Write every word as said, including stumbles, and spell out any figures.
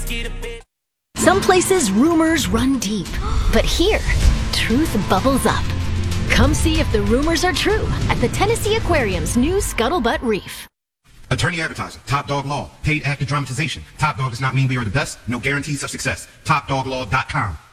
Some places rumors run deep, but here, truth bubbles up. Come see if the rumors are true at the Tennessee Aquarium's new Scuttlebutt Reef. Attorney advertising, Top Dog Law, paid actor dramatization. Top Dog does not mean we are the best, no guarantees of success. top dog law dot com.